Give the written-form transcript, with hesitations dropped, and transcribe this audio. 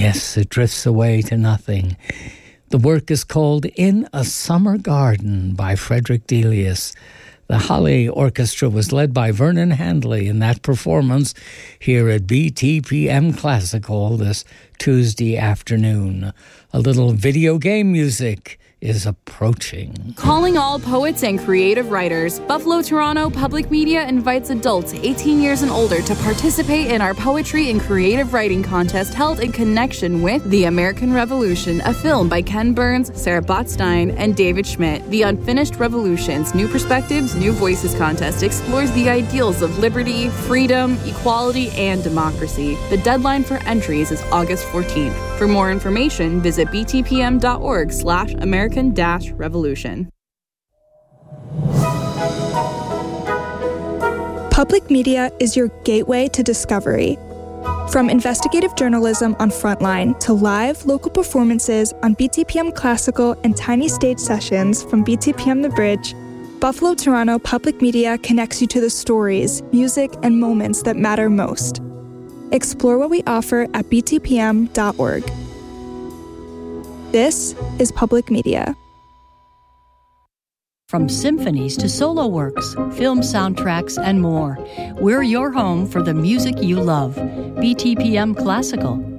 Yes, it drifts away to nothing. The work is called In a Summer Garden by Frederick Delius. The Halle Orchestra was led by Vernon Handley in that performance here at BTPM Classical this Tuesday afternoon. A little video game music is approaching. Calling all poets and creative writers, Buffalo Toronto Public Media invites adults 18 years and older to participate in our poetry and creative writing contest held in connection with The American Revolution, a film by Ken Burns, Sarah Botstein, and David Schmidt. The Unfinished Revolutions, New Perspectives, New Voices contest explores the ideals of liberty, freedom, equality, and democracy. The deadline for entries is August 14th. For more information, visit btpm.org/American-Revolution. Public media is your gateway to discovery. From investigative journalism on Frontline to live local performances on BTPM Classical and tiny stage sessions from BTPM The Bridge, Buffalo Toronto Public Media connects you to the stories, music, and moments that matter most. Explore what we offer at btpm.org. This is Public Media. From symphonies to solo works, film soundtracks, and more, we're your home for the music you love. BTPM Classical.